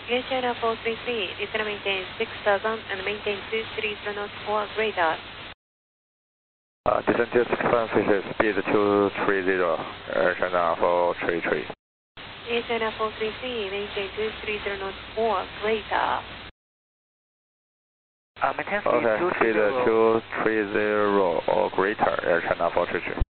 Air China 433, descend maintain 6000 and maintain 230 knots or greater. Descend to 6000 feet, speed 230, Air China 433. Air China 433, maintain 230 knots or greater. Maintain speed 230 or greater, Air China 433.